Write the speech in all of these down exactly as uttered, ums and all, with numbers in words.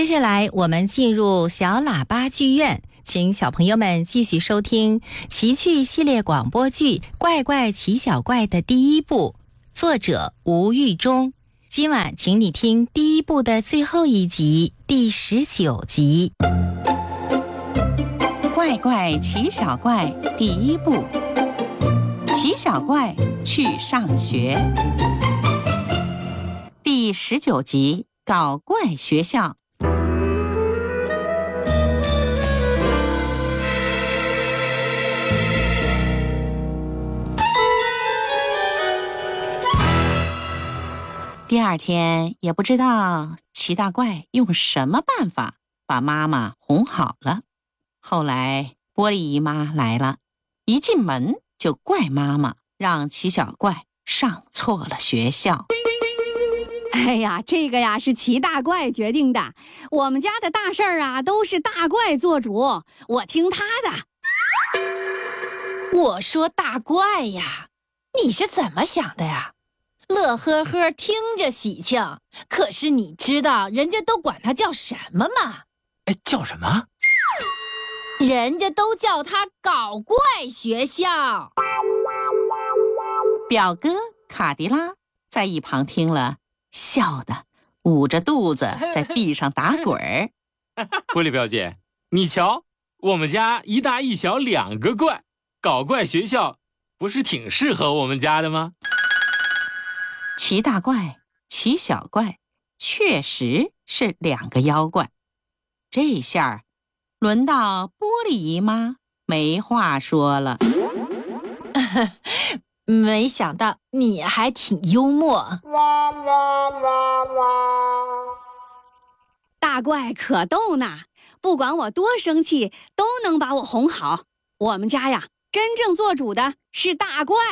接下来我们进入小喇叭剧院，请小朋友们继续收听奇趣系列广播剧《怪怪奇小怪》的第一部，作者吴玉忠。今晚请你听第一部的最后一集，第十九集。 怪怪奇小怪第一部，奇小怪去上学。第十九集，搞怪学校。第二天，也不知道奇大怪用什么办法把妈妈哄好了。后来玻璃姨妈来了，一进门就怪妈妈让奇小怪上错了学校。 哎呀，这个呀是奇大怪决定的，我们家的大事儿啊都是大怪做主，我听他的。 我说大怪呀，你是怎么想的呀？乐呵呵听着喜庆，可是你知道人家都管他叫什么吗？ 哎，叫什么？ 人家都叫他搞怪学校。 表哥卡迪拉在一旁听了，笑得捂着肚子在地上打滚儿。 玻璃表姐，你瞧，我们家一大一小两个怪，搞怪学校不是挺适合我们家的吗？ 奇大怪、奇小怪确实是两个妖怪，这下轮到玻璃姨妈没话说了。 没想到你还挺幽默。 大怪可逗呢，不管我多生气都能把我哄好。我们家呀真正做主的是大怪。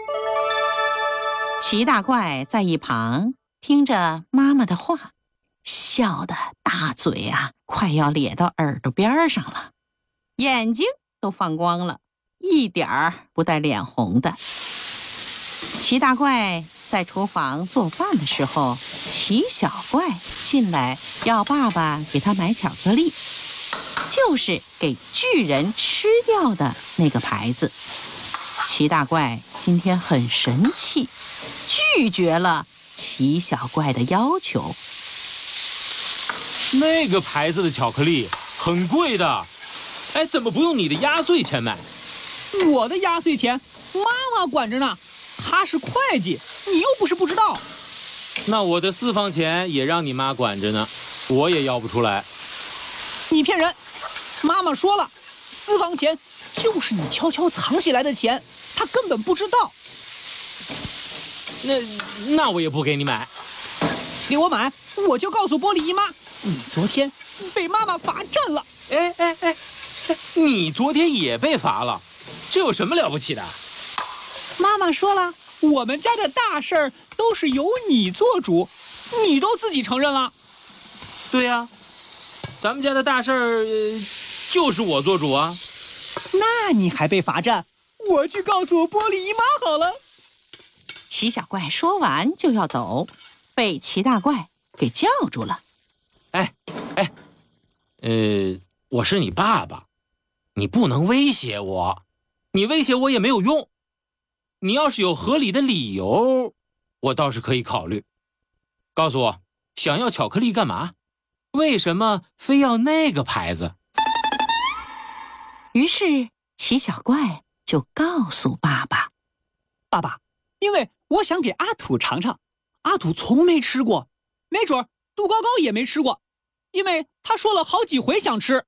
奇大怪在一旁听着妈妈的话，笑得大嘴啊快要咧到耳朵边上了，眼睛都放光了，一点儿不带脸红的。奇大怪在厨房做饭的时候，奇小怪进来要爸爸给他买巧克力，就是给巨人吃掉的那个牌子。奇大怪今天很神气，拒绝了奇小怪的要求。 那个牌子的巧克力很贵的，哎，怎么不用你的压岁钱买？ 我的压岁钱妈妈管着呢，她是会计，你又不是不知道。 那我的私房钱也让你妈管着呢，我也要不出来。 你骗人，妈妈说了，私房钱就是你悄悄藏起来的钱，她根本不知道。 那那我也不给你买。 给我买，我就告诉玻璃姨妈，你昨天被妈妈罚站了。 哎哎哎，你昨天也被罚了，这有什么了不起的？ 妈妈说了，我们家的大事儿都是由你做主，你都自己承认了。 对呀，咱们家的大事儿、呃、就是我做主啊。 那你还被罚站？我去告诉我玻璃姨妈好了。 奇小怪说完就要走，被奇大怪给叫住了。 哎哎，呃，我是你爸爸，你不能威胁我，你威胁我也没有用。你要是有合理的理由，我倒是可以考虑。告诉我，想要巧克力干嘛？为什么非要那个牌子？ 于是奇小怪就告诉爸爸： 爸爸，因为我想给阿土尝尝，阿土从没吃过，没准杜高高也没吃过，因为他说了好几回想吃。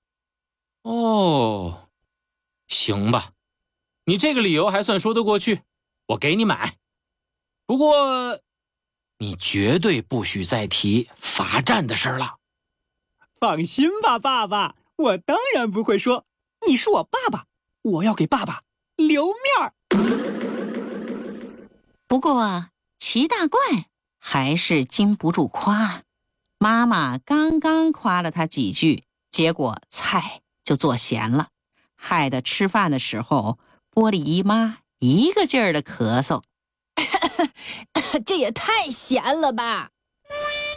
哦，行吧，你这个理由还算说得过去，我给你买。不过你绝对不许再提罚站的事了。 放心吧，爸爸，我当然不会说，你是我爸爸，我要给爸爸留面儿。 不过奇大怪还是禁不住夸，妈妈刚刚夸了他几句，结果菜就做咸了，害得吃饭的时候玻璃姨妈一个劲儿的咳嗽。 这也太咸了吧！